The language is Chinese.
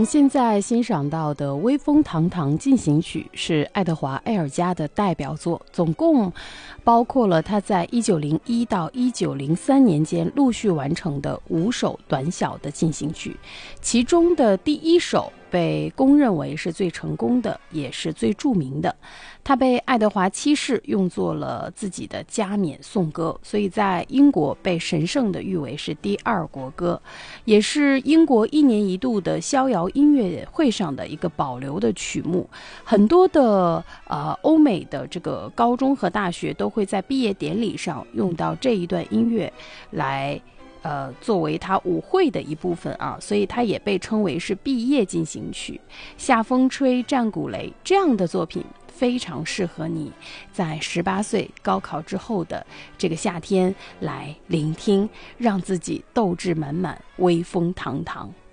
们现在欣赏到的《威风堂堂进行曲》是爱德华·埃尔加的代表作，总共包括了他在1901到1903年间陆续完成的5首短小的进行曲，其中的第1首被公认为是最成功的，也是最著名的。它被爱德华七世用作了自己的加冕颂歌，所以在英国被神圣地誉为是第2国歌，也是英国1年1度的逍遥音乐会上的一个保留的曲目。很多的欧美的这个高中和大学都会在毕业典礼上用到这一段音乐来作为它舞会的一部分啊，所以它也被称为是毕业进行曲。夏风吹战鼓擂这样的作品非常适合你在18岁高考之后的这个夏天来聆听，让自己斗志满满，威风堂堂。